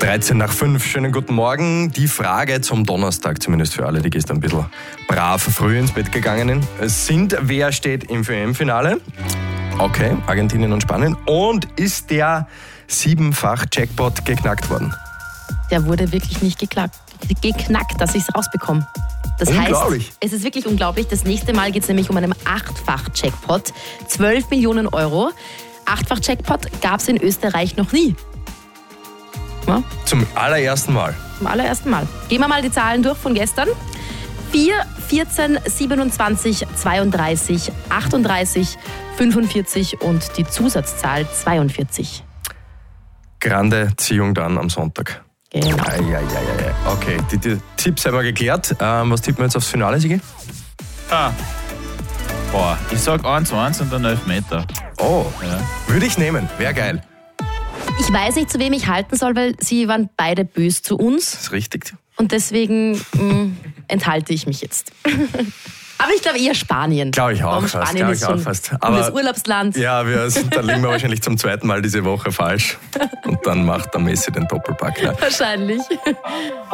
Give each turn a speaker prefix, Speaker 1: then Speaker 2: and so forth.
Speaker 1: 13:05, schönen guten Morgen. Die Frage zum Donnerstag, zumindest für alle, die gestern ein bisschen brav früh ins Bett gegangen sind. Wer steht im WM-Finale? Okay, Argentinien und Spanien. Und ist der 7-fach-Jackpot geknackt worden?
Speaker 2: Der wurde wirklich nicht geknackt, dass ich es rausbekomme. Das heißt, es ist wirklich unglaublich. Das nächste Mal geht es nämlich um einen 8-fach-Jackpot. 12 Millionen Euro. 8-fach-Jackpot gab es in Österreich noch nie. Ja?
Speaker 1: Zum allerersten Mal.
Speaker 2: Zum allerersten Mal. Gehen wir mal die Zahlen durch von gestern. 4, 14, 27, 32, 38, 45 und die Zusatzzahl 42.
Speaker 1: Grande Ziehung dann am Sonntag.
Speaker 2: Genau.
Speaker 1: Okay, die Tipps haben wir geklärt. Was tippen wir jetzt aufs Finale, Sigi?
Speaker 3: Ich sag 1-1 und dann 11 Meter.
Speaker 1: Oh,
Speaker 3: Ja.
Speaker 1: würde ich nehmen. Wäre geil.
Speaker 2: Ich weiß nicht, zu wem ich halten soll, weil sie waren beide böse zu uns.
Speaker 1: Das ist richtig.
Speaker 2: Und deswegen enthalte ich mich jetzt. Aber ich glaube eher Spanien.
Speaker 1: Glaube ich auch
Speaker 2: Warum?
Speaker 1: fast.
Speaker 2: Spanien ist schon
Speaker 1: Aber
Speaker 2: das Urlaubsland.
Speaker 1: ja, dann liegen wir wahrscheinlich zum zweiten Mal diese Woche falsch. Und dann macht der Messi den Doppelpack. Ja.
Speaker 2: Wahrscheinlich.